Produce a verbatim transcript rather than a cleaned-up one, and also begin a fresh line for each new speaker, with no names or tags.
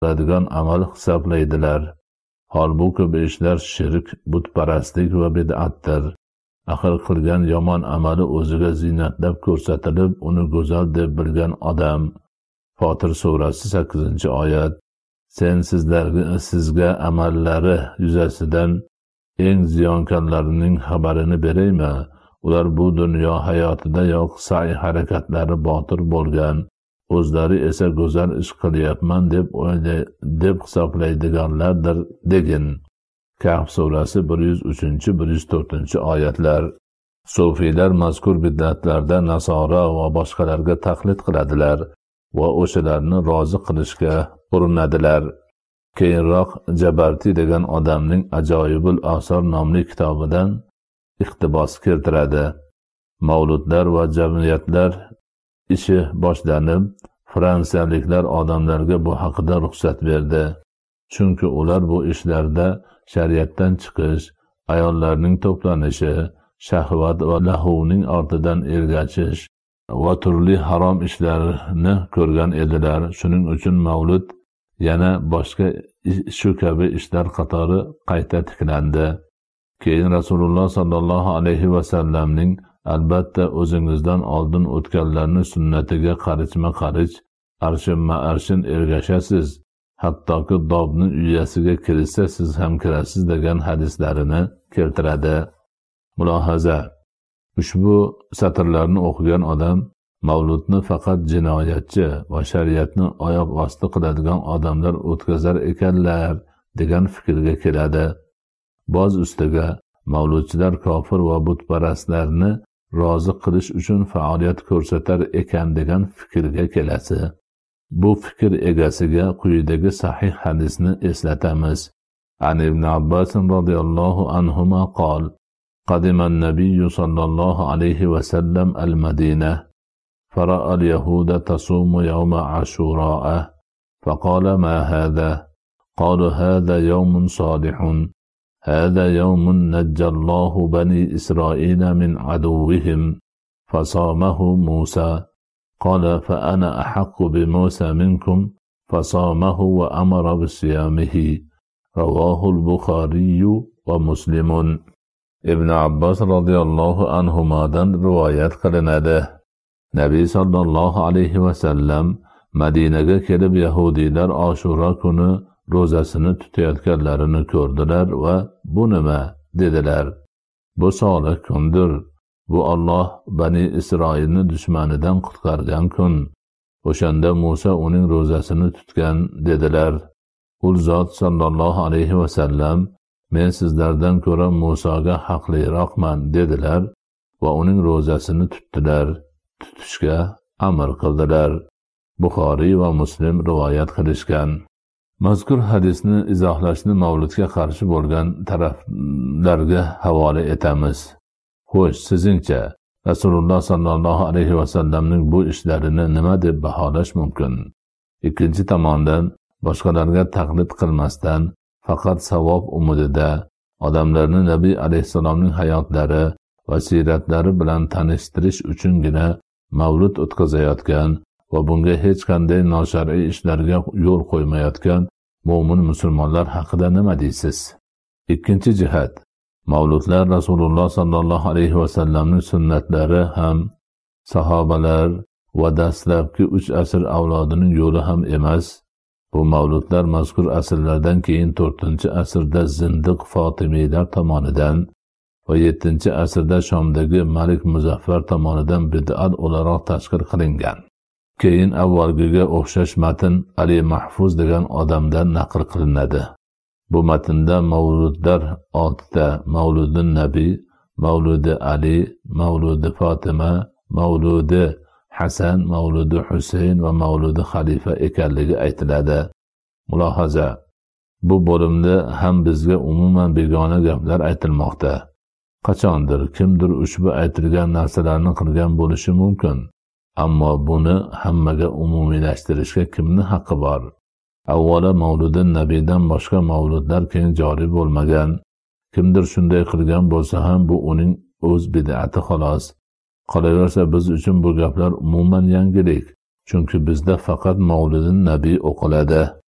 qiladigan amal hisoblaydilar. Holbuki bu ishlar shirk, butparastlik va bid'atdir. Axir qilgan yomon amali o'ziga ziynatlab ko'rsatilib, uni go'zal deb bilgan odam. Fotir surasi sakkizinchi oyat. Sen sizlarga sizga amallari yuzasidan eng ziyonkorlarining xabarini beraymi? Ular bu dunyo hayotidayoq sa'i harakatlari botil bo'lgan, o'zlari esa go'zal ish qilyapman deb o'ylay deb hisoblaydiganlardir degin. Kahf surasi bir yuz uchinchi bir yuz to'rtinchi oyatlar. Sufiylar mazkur bid'atlarda nasora va boshqalarga taqlid qiladilar va o'shalarni rozi qilishga urinadilar. Keyinroq Jabarti degan odamning Ajoyibul Asar nomli kitobidan iqtibos keltiradi. Mavludlar va jamiyatlar ishi boshlanib, fransiyaliklar odamlarga bu haqida ruxsat berdi. Chunki ular bu ishlarda shariatdan chiqish, ayollarning to'planishi, shahvat va lahuvning ortidan ergashish va turli harom ishlarni ko'rgan edilar. Shuning uchun mavlud yana boshqa shu kabi ishlar qatori qayta tiklandi. Keyin Rasululloh sallallohu alayhi va sallamning albatta o'zingizdan oldin o'tganlarning sunnatiga qarichma-qarich, arshin-ma-arshin ergashasiz, hattoki dobning uyasiga kirsa siz ham kirasiz degan hadislarini keltiradi. Mulohaza: ushbu satrlarni o'qigan odam mavludni faqat jinoyatchi va shariatni oyoq osti qiladigan odamlar o'tkazar ekanlar degan fikrga keladi. Boz ustiga mavludchilar kofir va butparastlarni rozi qilish uchun faoliyat ko'rsatar ekan degan fikrga kelasi. Bu fikr egasiga quyidagi sahih hadisni eslatamiz. An ibn Abbas radhiyallohu anhuma qol: qadima an-nabiy sallallohu alayhi va sallam al-Madinah fara'a al-yahuda tasumu yawma ashura'a faqala ma hadha qalu hadha yawmun salihun هذا يوم نجى الله بني إسرائيل من عدوهم فصامه موسى قال فأنا أحق بموسى منكم فصامه وأمر بصيامه رواه البخاري ومسلم. Ibn Abbas radhiyallohu anhumadan rivoyat qilinadi. Nabiy sallallohu alayhi va sallam Madinaga kelib Yahudiylar Ashura kuni ro'zasini tutayotganlarini ko'rdilar va bu nima dedilar. Bu solih kundir. Bu Alloh Bani Isroilni dushmanidan qutqargan kun. O'shanda Musa uning ro'zasini tutgan dedilar. Ul zot sallallohu alayhi va sallam men sizlardan ko'ra Musoga haqliroqman dedilar va uning ro'zasini tutdilar. Tutishga amr qildilar. Buxoriy va Muslim rivoyat qilishgan. Mazkur hadisni izohlashni mavludga qarshi bo'lgan taraflarga havola etamiz. Xo'sh, sizingcha Rasululloh sallallohu alayhi va sallamning bu ishlarini nima deb baholash mumkin? Ikkinchi tomondan boshqalarga taqlid qilmasdan faqat savob umidida odamlarni Nabiy alayhisalomning hayotlari va siratlari bilan tanishtirish uchungina mavlud o'tkazayotgan va bunga hech qanday noshar'iy ishlarga yo'l qo'ymayotgan mo'min musulmonlar haqida nima deysiz? Ikkinchi jihat: mavludlar Rasululloh sallallohu alayhi va sallamning sunnatlari ham, sahobalar va dastlabki uch asr avlodining yo'li ham emas. Bu mavludlar mazkur asrlardan keyin to'rtinchi asrda zindiq Fotimiylar tomonidan va yettinchi asrda Shomdagi Malik Muzaffar tomonidan bid'at o'laroq tashkil qilingan. Keyin avvalgiga o'xshash matn Ali Mahfuz degan odamdan naql qilinadi. Bu matnda mavludlar oltita: Mavludun Nabiy, Mavludi Ali, Mavludi Fatima, Mavludi Hasan, Mavludi Husayn va Mavludi Xalifa ekanligi aytiladi. Mulohaza: bu bo'limda ham bizga umuman begona gaplar aytilmoqda. Qachondir kimdir ushbu aytilgan narsalarni qilgan bo'lishi mumkin. Ammo buni hammaga umumiylashtirishga kimning haqqi bor? Avvalo Mavludun Nabiydan boshqa mavludlar keng joriy bo'lmagan. Kimdir shunday qilgan bo'lsa ham bu uning o'z bid'ati xolos. Qolaversa biz uchun bu gaplar umuman yangilik. Chunki bizda faqat Mavludun Nabiy o'qiladi.